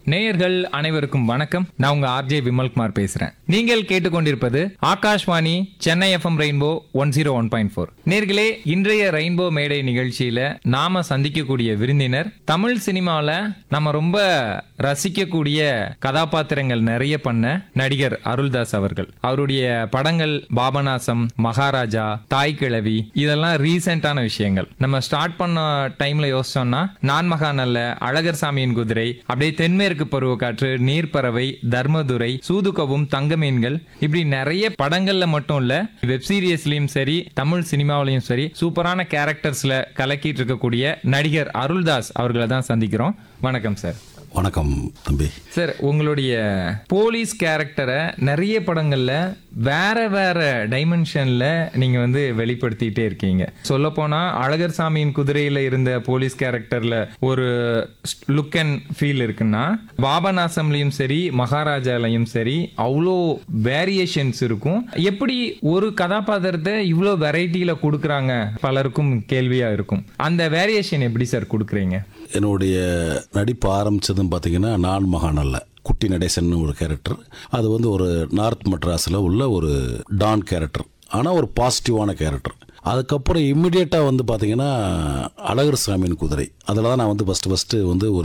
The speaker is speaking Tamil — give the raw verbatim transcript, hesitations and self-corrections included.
நேயர்கள் அனைவருக்கும் வணக்கம். நான் உங்க ஆர்ஜே விமல்குமார் பேசுறேன். நீங்கள் கேட்டுக்கொண்டிருப்பது Akashvani Chennai FM rainbow one zero one point four. நேர்களே, இன்றைய ரெயின்போ மேடை நிகழ்ச்சியில நாம சந்திக்கக்கூடிய விருந்தினர் தமிழ் சினிமாவில் நம்ம ரொம்ப ரசிக்கக்கூடிய கதாபாத்திரங்கள் நிறைய பண்ண நடிகர் அருள்தாஸ் அவர்கள். அவருடைய படங்கள் பாபநாசம், மகாராஜா, தாய் கிழவி இதெல்லாம் ரீசெண்டான விஷயங்கள். நம்ம ஸ்டார்ட் பண்ண டைம்ல யோசிச்சோம்னா நான் மகான் அல்ல, அழகர் சாமியின் குதிரை, அப்படியே தென்மேற்கு பருவக்காற்று, நீர்ப்பறவை, தர்மதுரை, சூதுகவும், தங்கமீன்கள், இப்படி நிறைய படங்கள்ல மட்டும் இல்ல வெப் சீரிஸ்லயும் சரி தமிழ் சினிமாவிலையும் சரி சூப்பரான கேரக்டர்ஸ்ல கலக்கிட்டு இருக்கக்கூடிய நடிகர் அருள்தாஸ் அவர்களை தான் சந்திக்கிறோம். வணக்கம் சார். வணக்கம் தம்பி. சார், உங்களுடைய போலீஸ் கேரக்டரை நிறைய படங்கள்ல வேற வேற டைமென்ஷன்ல நீங்க வந்து வெளிப்படுத்திட்டே இருக்கீங்க. சொல்ல போனா அழகர் சாமியின் குதிரையில இருந்த போலீஸ் கேரக்டர்ல ஒரு லுக் அண்ட் ஃபீல் இருக்குன்னா, பாபநாசம்லயும் சரி மகாராஜாலையும் சரி அவ்வளோ வேரியேஷன்ஸ் இருக்கும். எப்படி ஒரு கதாபாத்திரத்தை இவ்வளோ வெரைட்டியில கொடுக்குறாங்க பலருக்கும் கேள்வியா இருக்கும். அந்த வேரியேஷன் எப்படி சார் கொடுக்குறீங்க? என்னுடைய நடிப்பு ஆரம்பித்ததும் பார்த்தீங்கன்னா நான் மகான் அல்ல, குட்டி நடேசன் ஒரு கேரக்டர். அது வந்து ஒரு நார்த் மெட்ராஸில் உள்ள ஒரு டான் கேரக்டர், ஆனால் ஒரு பாசிட்டிவான கேரக்டர். அதுக்கப்புறம் இம்மிடியேட்டாக வந்து பார்த்தீங்கன்னா அழகர் சாமியின் குதிரை, அதில் தான் நான் வந்து ஃபஸ்ட்டு ஃபஸ்ட்டு வந்து ஒரு